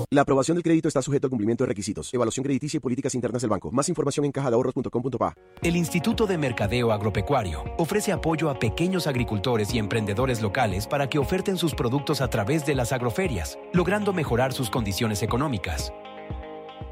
La aprobación del crédito está sujeto al cumplimiento de requisitos, evaluación crediticia y políticas internas del banco. Más información en cajadahorros.com.pa. El Instituto de Mercadeo Agropecuario ofrece apoyo a pequeños agricultores y emprendedores locales para que oferten sus productos a través de las agroferias, logrando mejorar sus condiciones económicas.